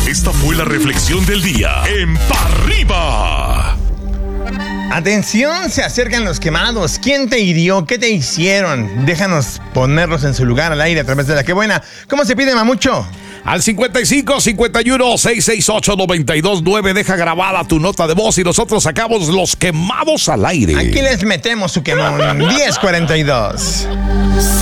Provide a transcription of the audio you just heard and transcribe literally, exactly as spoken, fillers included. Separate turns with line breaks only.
Esta fue la reflexión del día en Pa' Arriba.
Atención, se acercan los quemados. ¿Quién te hirió? ¿Qué te hicieron? Déjanos ponerlos en su lugar al aire a través de La Que Buena. ¿Cómo se pide, Mamucho?
Al cincuenta y cinco, cincuenta y uno, seiscientos sesenta y ocho, noventa y dos nueve, deja grabada tu nota de voz y nosotros sacamos los quemados al aire.
Aquí les metemos su quemón. diez cuarenta y dos.